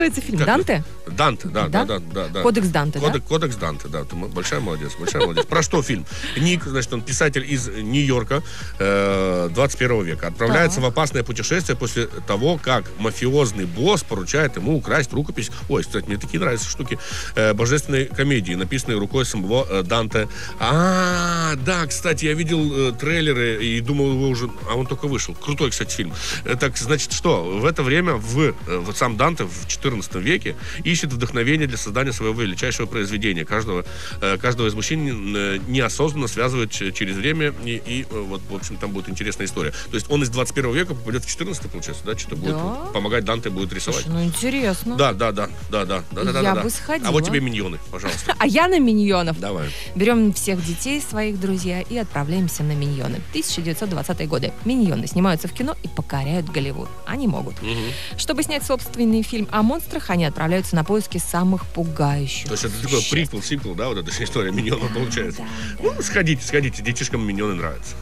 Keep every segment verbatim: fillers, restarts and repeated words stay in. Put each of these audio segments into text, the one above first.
Это фильм Как Данте? Данте, да, Да? да, да, да, да. Кодекс Данте, да? Кодекс, кодекс Данте, да. Ты м- большая молодец, большая молодец. Про что фильм? Ник, значит, он писатель из Нью-Йорка э, двадцать первого века. Отправляется Так. в опасное путешествие после того, как мафиозный босс поручает ему украсть рукопись. Ой, кстати, мне такие нравятся штуки. Э, божественной комедии, написанной рукой самого э, Данте. А, да, кстати, я видел э, трейлеры и думал его уже... А он только вышел. Крутой, кстати, фильм. Э, так, значит, что? В это время в, э, вот сам Данте в четырнадцатом веке ищет вдохновение для создания своего величайшего произведения. Каждого, э, каждого из мужчин э, неосознанно связывает ч- через время, и, и э, вот, в общем, там будет интересная история. То есть он из двадцать первого века попадет в четырнадцатый, получается, да? Что-то будет Да. помогать Данте будет рисовать. Слушай, ну интересно. Да, да, да, да, да, да, да, да, Я да. бы сходила. А вот тебе миньоны, пожалуйста. А я на миньонов. Давай. Берем всех детей своих, друзья, и отправляемся на миньоны. тысяча девятьсот двадцатые годы. Миньоны снимаются в кино и покоряют Голливуд. Они могут. Мгм. Чтобы снять собственный фильм о монстрах, они отправляются на поиски самых пугающих. То есть это такой существ. приквел, сиквел, да, вот эта вся история миньонов получается. Да, Ну, сходите, сходите, детишкам миньоны нравятся.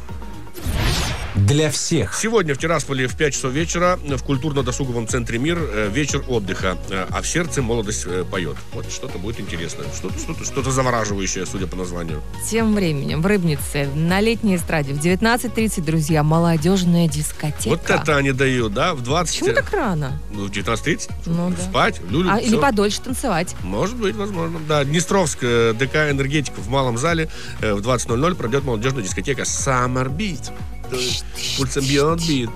Для всех. Сегодня в Тирасполе в пять часов вечера в культурно-досуговом центре «Мир» э, вечер отдыха, э, а в сердце молодость э, поет. Вот что-то будет интересное, что-то, что-то, что-то завораживающее, судя по названию. Тем временем в Рыбнице на летней эстраде в девятнадцать тридцать, друзья, молодежная дискотека. Вот это они дают, да, в двадцать... Почему так рано? Ну, в девятнадцать тридцать? Ну да. Спать, люлю, А, всё. или подольше танцевать. Может быть, возможно. Да, Днестровск, э, ДК «Энергетика» в малом зале э, в двадцать ноль ноль пройдет молодежная дискотека «Summer Beat». То есть Пульсом бьет бит.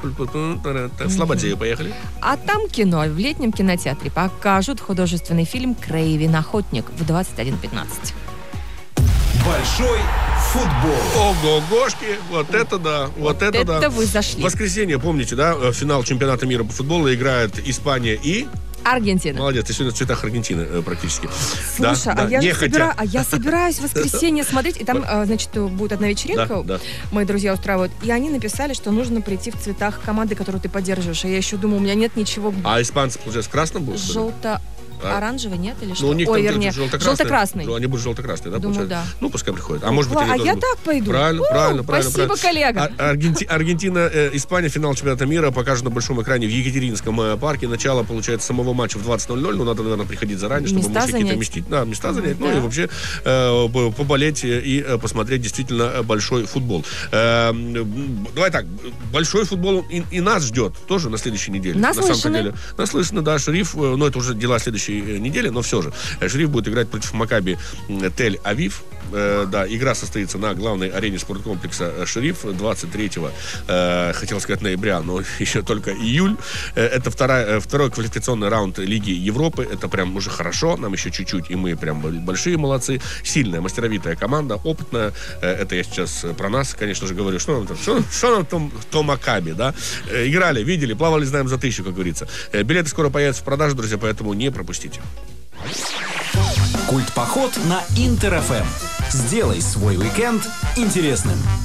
В Слободею поехали. А там кино. В летнем кинотеатре покажут художественный фильм «Крейвен охотник» в двадцать один пятнадцать. Большой футбол. Ого-гошки, вот это да, вот, Вот это, да. это вы зашли. В воскресенье, помните, да, э, финал чемпионата мира по футболу играет Испания и... Аргентина. Молодец, ты сегодня в цветах Аргентины э, практически. Слушай, Да, а, да, я же нехотя. собира- а я собираюсь в воскресенье смотреть, и там, э, значит, будет одна вечеринка, Да, да. мои друзья устраивают, и они написали, что нужно прийти в цветах команды, которую ты поддерживаешь. А я еще думаю, у меня нет ничего А испанцы, получается, в красном будут? что ли? желто... А? Оранжевый нет или что? Ну, у них Ой, там вернее, желто-красный. желто-красный. Ну, они будут желто-красные, да, Думаю, получается? да. Ну, пускай приходят. А может быть, Ла- они а тоже я будут. так пойду. Правильно, У, правильно, правильно. спасибо, правильно. коллега. А- Аргенти- Аргентина, э, Испания, финал чемпионата мира покажут на большом экране в Екатерининском э, парке. Начало, получается, самого матча в двадцать ноль ноль. Ну, надо, наверное, приходить заранее, чтобы Места мы какие-то занять. вместить. Да, места занять. Ну, Да. и вообще э, б- поболеть и э, посмотреть действительно э, большой футбол. Э, м, давай так, большой футбол и, и нас ждет тоже на следующей неделе. На Наслышаны. самом деле. Наслышано, да, Шериф, э, ну, это уже дела следующей э, недели, но все же. Э, Шериф будет играть против Макаби м, Тель-Авив. Э, да, игра состоится на главной арене спорткомплекса э, «Шериф» двадцать третьего, э, хотел сказать ноября, но еще только июль. Э, это вторая, э, второй квалификационный раунд Лиги Европы. Это прям уже хорошо, нам еще чуть-чуть, и мы прям большие молодцы. Сильная, мастеровитая команда, опытная. Э, это я сейчас про нас, конечно же, говорю. Что нам там, что, что нам там, то Макаби, да? Э, играли, видели, плавали, знаем за тысячу, как говорится. Э, билеты скоро появятся в продаже, друзья, поэтому не пропустите. Культ-поход на Интер-ФМ. Сделай свой уикенд интересным.